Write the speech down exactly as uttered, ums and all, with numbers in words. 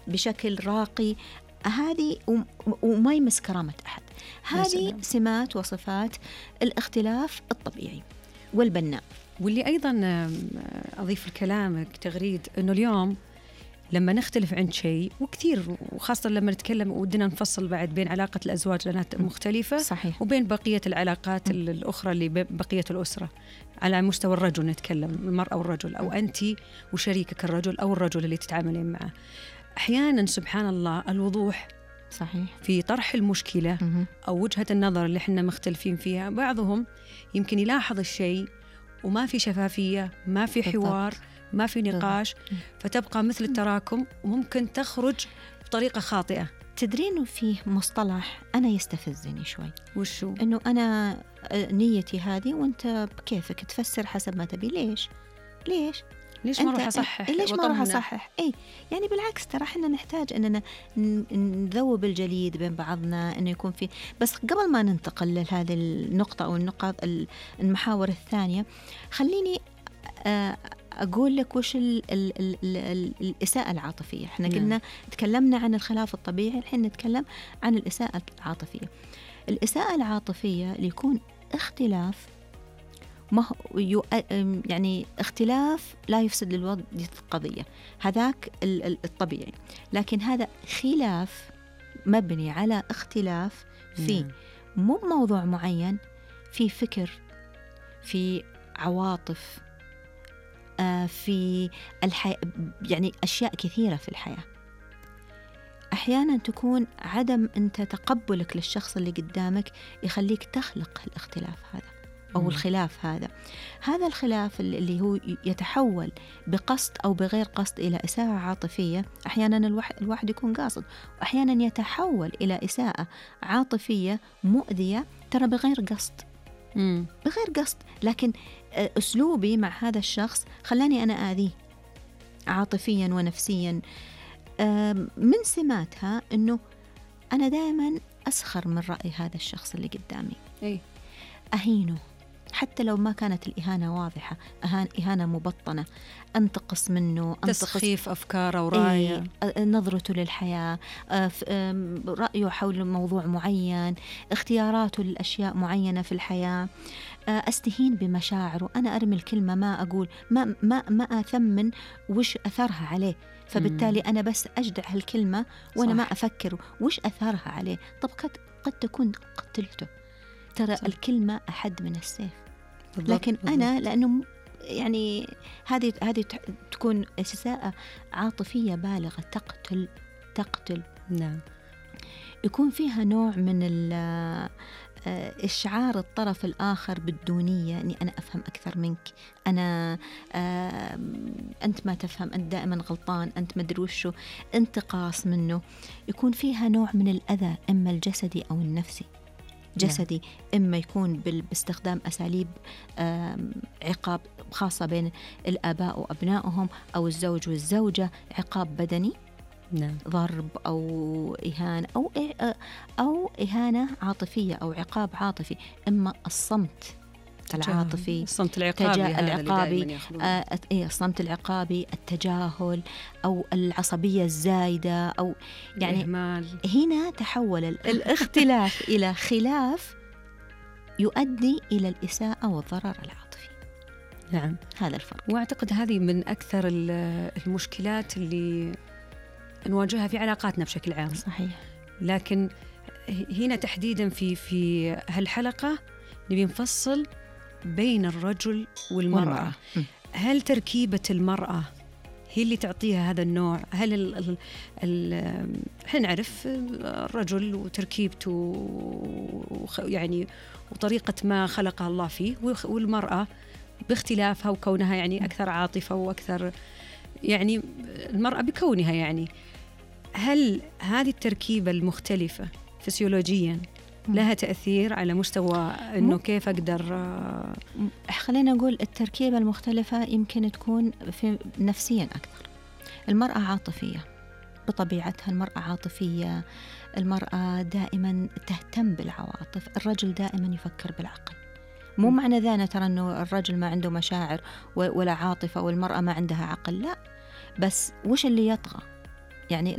بشكل راقي، هذه وما يمس كرامة أحد. هذه سمات وصفات الاختلاف الطبيعي والبناء. واللي أيضا أضيف لكلامك تغريد أنه اليوم لما نختلف عن شيء، وكثير وخاصة لما نتكلم ودنا نفصل بعد بين علاقة الأزواج لأنها مختلفة صحيح. وبين بقية العلاقات م. الأخرى اللي بقية الأسرة، على مستوى الرجل نتكلم، المرأة والرجل، أو أنت وشريكك الرجل أو الرجل اللي تتعاملين معه. أحيانا سبحان الله الوضوح صحيح في طرح المشكلة م. أو وجهة النظر اللي احنا مختلفين فيها، بعضهم يمكن يلاحظ الشيء وما في شفافية، ما في حوار، ما في نقاش، فتبقى مثل التراكم وممكن تخرج بطريقة خاطئة. تدرين فيه مصطلح أنا يستفزني شوي. وشو؟ إنه أنا نيتي هذه وأنت بكيفك تفسر حسب ما تبي. ليش؟ ليش؟ ليش ما أروح أصحح؟ ليش ما أروح أصحح؟ إيه يعني بالعكس، ترى إحنا نحتاج أننا نذوب الجليد بين بعضنا، إنه يكون في. بس قبل ما ننتقل لهذه النقطة أو النقاط المحاور الثانية، خليني أقول لك وش ال ال ال ال الإساءة العاطفية. إحنا قلنا تكلمنا عن الخلاف الطبيعي، الحين نتكلم عن الإساءة العاطفية. الإساءة العاطفية اللي يكون اختلاف، ما هو يعني اختلاف لا يفسد للود القضية، هذاك الطبيعي. لكن هذا خلاف مبني على اختلاف في مو بموضوع معين، في فكر، في عواطف، في الحياة، يعني أشياء كثيرة في الحياة. أحيانا تكون عدم أنت تقبلك للشخص اللي قدامك يخليك تخلق الاختلاف هذا أو الخلاف هذا. هذا الخلاف اللي هو يتحول بقصد أو بغير قصد إلى إساءة عاطفية. أحيانا الواحد يكون قاصد، وأحيانا يتحول إلى إساءة عاطفية مؤذية ترى بغير قصد. مم. بغير قصد، لكن أسلوبي مع هذا الشخص خلاني أنا آذيه عاطفيا ونفسيا. من سماتها أنه أنا دائما أسخر من رأي هذا الشخص اللي قدامي. أي. أهينه حتى لو ما كانت الإهانة واضحة، إهانة مبطنة، أنتقص منه، تسخيف أفكاره ورأيه، إيه، نظرته للحياة، رأيه حول موضوع معين، اختياراته للأشياء معينة في الحياة، أستهين بمشاعره. أنا أرمي الكلمة، ما أقول، ما ما ما أثمن وش أثرها عليه، فبالتالي أنا بس أجدع هالكلمة وأنا صح. ما أفكر وش أثرها عليه. طب قد قد تكون قتلته. ترى صح. الكلمة أحد من السيف. بالضبط. لكن بالضبط. أنا لأنه يعني هذه هذه تكون إساءة عاطفية بالغة، تقتل تقتل نعم. يكون فيها نوع من إشعار الطرف الآخر بالدونية، أني أنا أفهم أكثر منك، أنا أنت ما تفهم، أنت دائما غلطان، أنت ما أدري وشو، انتقاص منه. يكون فيها نوع من الأذى، إما الجسدي أو النفسي. جسدي إما يكون باستخدام أساليب عقاب خاصة بين الآباء وأبنائهم، أو الزوج والزوجة، عقاب بدني، نعم. ضرب أو إهانة، أو أو إهانة عاطفية أو عقاب عاطفي. إما الصمت العاطفي، الصمت العقابي، العقابي آه إيه الصمت العقابي، التجاهل أو العصبية الزايدة، أو يعني الإهمال. هنا تحول الاختلاف إلى خلاف يؤدي إلى الإساءة والضرر العاطفي. نعم، هذا الفرق. وأعتقد هذه من أكثر المشكلات اللي نواجهها في علاقاتنا بشكل عام. صحيح. لكن هنا تحديدا في في هالحلقة نبي نفصل بين الرجل والمرأة. هل تركيبة المرأة هي اللي تعطيها هذا النوع؟ هل ال ال ال احنا نعرف الرجل وتركيبته يعني وطريقة ما خلقها الله فيه، والمرأة باختلافها وكونها يعني أكثر عاطفة وأكثر يعني المرأة بكونها يعني. هل هذه التركيبة المختلفة فسيولوجيا لها تأثير على مستوى أنه كيف أقدر؟ خلينا نقول التركيبة المختلفة يمكن تكون في نفسيا أكثر. المرأة عاطفية بطبيعتها، المرأة عاطفية، المرأة دائما تهتم بالعواطف، الرجل دائما يفكر بالعقل. مو معنى ذا ترى أنه الرجل ما عنده مشاعر ولا عاطفة والمرأة ما عندها عقل، لا، بس وش اللي يطغى يعني؟